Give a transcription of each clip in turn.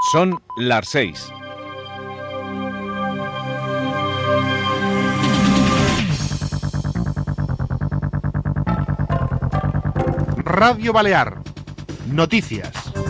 Son las 6. Radio Balear. Noticias.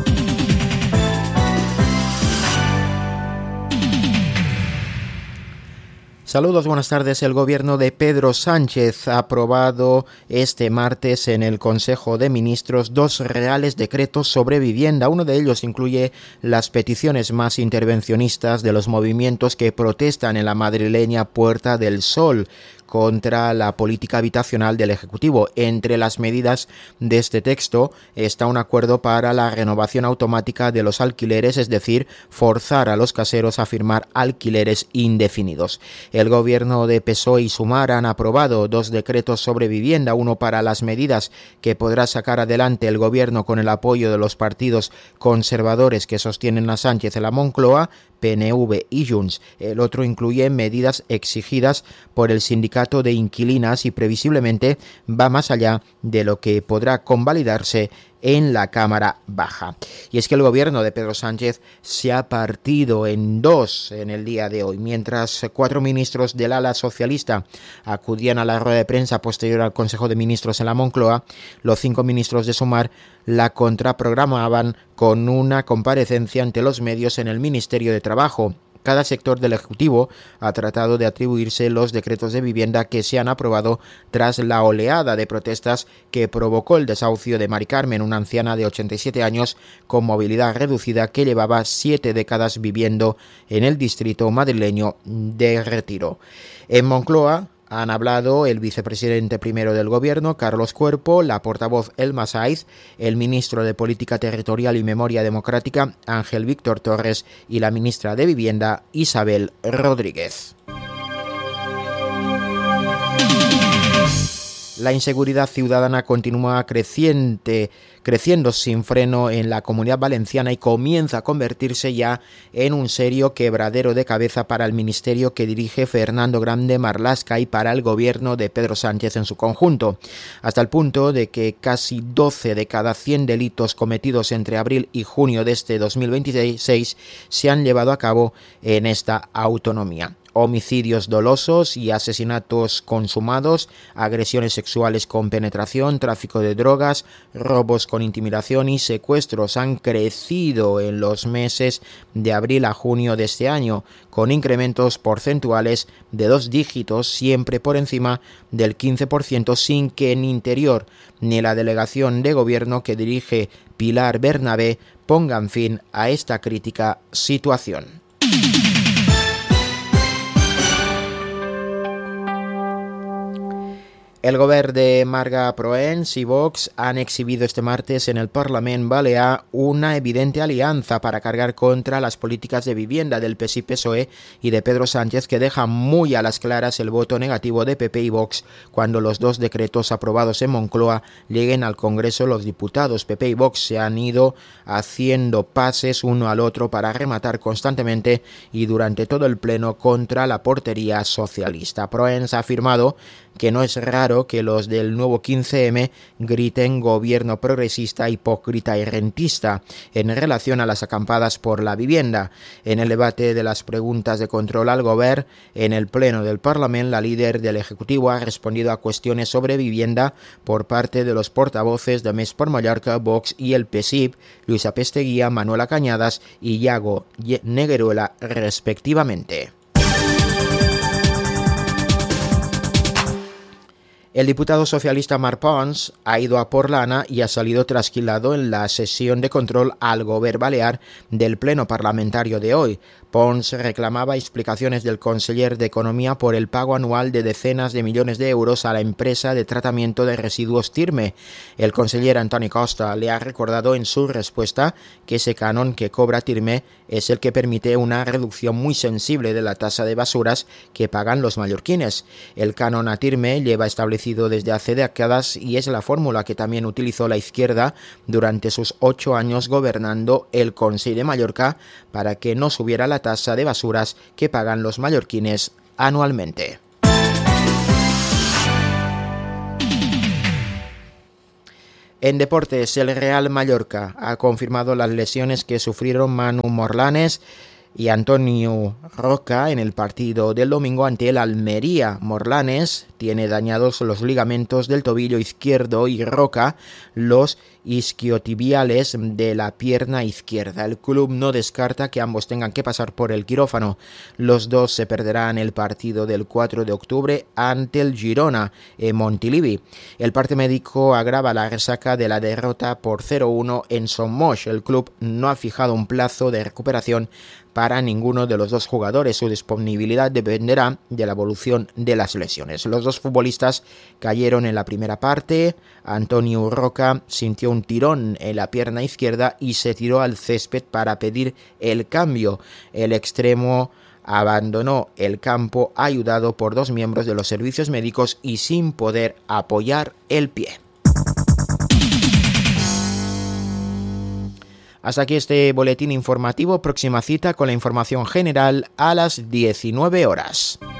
Saludos, buenas tardes. El gobierno de Pedro Sánchez ha aprobado este martes en el Consejo de Ministros 2 reales decretos sobre vivienda. Uno de ellos incluye las peticiones más intervencionistas de los movimientos que protestan en la madrileña Puerta del Sol contra la política habitacional del Ejecutivo. Entre las medidas de este texto está un acuerdo para la renovación automática de los alquileres, es decir, forzar a los caseros a firmar alquileres indefinidos. El gobierno de PSOE y Sumar han aprobado 2 decretos sobre vivienda, uno para las medidas que podrá sacar adelante el gobierno con el apoyo de los partidos conservadores que sostienen a Sánchez en la Moncloa, PNV y Junts. El otro incluye medidas exigidas por el sindicato de inquilinas y previsiblemente va más allá de lo que podrá convalidarse en la Cámara Baja. Y es que el gobierno de Pedro Sánchez se ha partido en 2 en el día de hoy. Mientras 4 ministros del ala socialista acudían a la rueda de prensa posterior al Consejo de Ministros en la Moncloa, los 5 ministros de Sumar la contraprogramaban con una comparecencia ante los medios en el Ministerio de Trabajo. Cada sector del Ejecutivo ha tratado de atribuirse los decretos de vivienda que se han aprobado tras la oleada de protestas que provocó el desahucio de Mari Carmen, una anciana de 87 años con movilidad reducida que llevaba 7 décadas viviendo en el distrito madrileño de Retiro. En Moncloa han hablado el vicepresidente primero del gobierno, Carlos Cuerpo, la portavoz Elma Saiz, el ministro de Política Territorial y Memoria Democrática, Ángel Víctor Torres, y la ministra de Vivienda, Isabel Rodríguez. La inseguridad ciudadana continúa creciendo sin freno en la Comunidad Valenciana y comienza a convertirse ya en un serio quebradero de cabeza para el ministerio que dirige Fernando Grande Marlaska y para el gobierno de Pedro Sánchez en su conjunto, hasta el punto de que casi 12 de cada 100 delitos cometidos entre abril y junio de este 2026 se han llevado a cabo en esta autonomía. Homicidios dolosos y asesinatos consumados, agresiones sexuales con penetración, tráfico de drogas, robos con intimidación y secuestros han crecido en los meses de abril a junio de este año, con incrementos porcentuales de 2 dígitos, siempre por encima del 15%, sin que en Interior ni la delegación de gobierno que dirige Pilar Bernabé pongan fin a esta crítica situación. El govern de Marga Proens y Vox han exhibido este martes en el Parlament Balear una evidente alianza para cargar contra las políticas de vivienda del PSI-PSOE y de Pedro Sánchez, que deja muy a las claras el voto negativo de PP y Vox cuando los 2 decretos aprobados en Moncloa lleguen al Congreso. Los diputados PP y Vox se han ido haciendo pases uno al otro para rematar constantemente y durante todo el pleno contra la portería socialista. Proens ha afirmado que no es raro que los del nuevo 15M griten gobierno progresista, hipócrita y rentista en relación a las acampadas por la vivienda. En el debate de las preguntas de control al gobierno en el pleno del Parlamento, la líder del Ejecutivo ha respondido a cuestiones sobre vivienda por parte de los portavoces de Més per Mallorca, Vox y el PSIP, Luisa Pesteguía, Manuela Cañadas y Iago Negueruela, respectivamente. El diputado socialista Marc Pons ha ido a Porlana y ha salido trasquilado en la sesión de control al Govern Balear del pleno parlamentario de hoy. Pons reclamaba explicaciones del conseller de Economía por el pago anual de decenas de millones de euros a la empresa de tratamiento de residuos Tirme. El conseller Antoni Costa le ha recordado en su respuesta que ese canon que cobra Tirme es el que permite una reducción muy sensible de la tasa de basuras que pagan los mallorquines. El canon a Tirme lleva establecido desde hace décadas y es la fórmula que también utilizó la izquierda durante sus 8 años gobernando el Consell de Mallorca para que no subiera la tasa de basuras que pagan los mallorquines anualmente. En deportes, el Real Mallorca ha confirmado las lesiones que sufrieron Manu Morlanes y Antonio Roca en el partido del domingo ante el Almería. Morlanes tiene dañados los ligamentos del tobillo izquierdo y Roca los isquiotibiales de la pierna izquierda. El club no descarta que ambos tengan que pasar por el quirófano. Los dos se perderán el partido del 4 de octubre ante el Girona en Montilivi. El parte médico agrava la resaca de la derrota por 0-1 en Somos. El club no ha fijado un plazo de recuperación para ninguno de los dos jugadores. Su disponibilidad dependerá de la evolución de las lesiones. Los dos futbolistas cayeron en la primera parte. Antonio Roca sintió un tirón en la pierna izquierda y se tiró al césped para pedir el cambio. El extremo abandonó el campo ayudado por dos miembros de los servicios médicos y sin poder apoyar el pie. Hasta aquí este boletín informativo. Próxima cita con la información general a las 19 horas.